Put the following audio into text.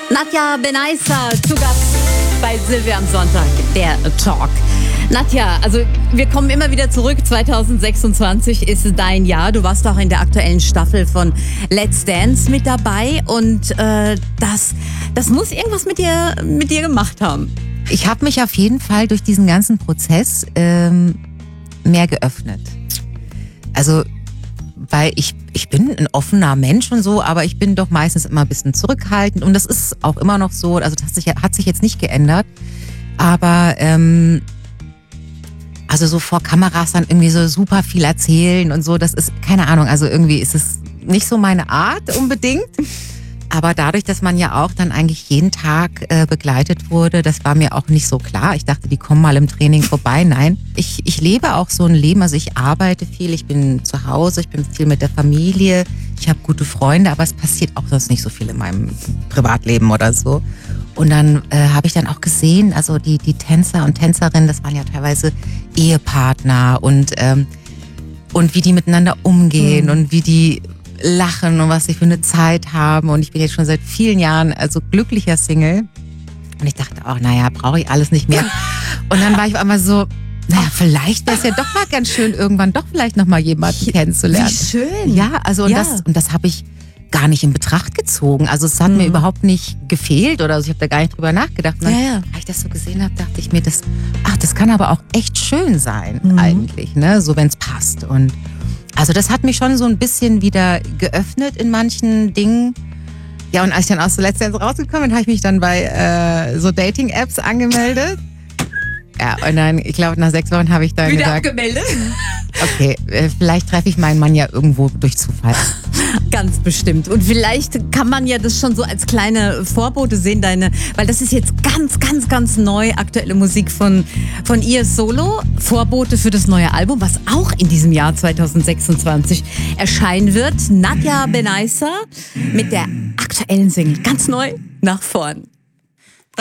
Nadja Benaissa zu Gast bei Silvia am Sonntag, der Talk. Nadja, also wir kommen immer wieder zurück. 2026 ist dein Jahr. Du warst auch in der aktuellen Staffel von Let's Dance mit dabei und das muss irgendwas mit dir gemacht haben. Ich habe mich auf jeden Fall durch diesen ganzen Prozess mehr geöffnet. Also, weil ich bin ein offener Mensch und so, aber ich bin doch meistens immer ein bisschen zurückhaltend und das ist auch immer noch so, also das hat sich jetzt nicht geändert, aber also so vor Kameras dann irgendwie so super viel erzählen und so, das ist, keine Ahnung, also irgendwie ist es nicht so meine Art unbedingt. Aber dadurch, dass man ja auch dann eigentlich jeden Tag begleitet wurde, das war mir auch nicht so klar. Ich dachte, die kommen mal im Training vorbei. Nein, ich lebe auch so ein Leben, also ich arbeite viel, ich bin zu Hause, ich bin viel mit der Familie, ich habe gute Freunde, aber es passiert auch sonst nicht so viel in meinem Privatleben oder so. Und dann habe ich dann auch gesehen, also die Tänzer und Tänzerinnen, das waren ja teilweise Ehepartner und wie die miteinander umgehen und wie die lachen und was sie für eine Zeit haben. Und ich bin jetzt schon seit vielen Jahren also glücklicher Single. Und ich dachte auch, naja, brauche ich alles nicht mehr. Und dann war ich auf einmal so, naja, vielleicht wäre es ja doch mal ganz schön, irgendwann doch vielleicht noch mal jemanden kennenzulernen. Wie schön. Ja, also und das habe ich gar nicht in Betracht gezogen. Also es hat mir überhaupt nicht gefehlt oder so. Ich habe da gar nicht drüber nachgedacht. Und dann, als ich das so gesehen habe, dachte ich mir, das kann aber auch echt schön sein eigentlich, ne? So wenn es passt. Und also das hat mich schon so ein bisschen wieder geöffnet in manchen Dingen. Ja, und als ich dann aus der Let's Dance rausgekommen bin, habe ich mich dann bei so Dating-Apps angemeldet. Ja, und dann, ich glaube, nach 6 Wochen habe ich dann wieder gesagt, abgemeldet? Okay, vielleicht treffe ich meinen Mann ja irgendwo durch Zufall. Ganz bestimmt. Und vielleicht kann man ja das schon so als kleine Vorbote sehen, weil das ist jetzt ganz, ganz, ganz neu, aktuelle Musik von ihr solo. Vorbote für das neue Album, was auch in diesem Jahr 2026 erscheinen wird. Nadja Benaissa mit der aktuellen Single. Ganz neu, nach vorn.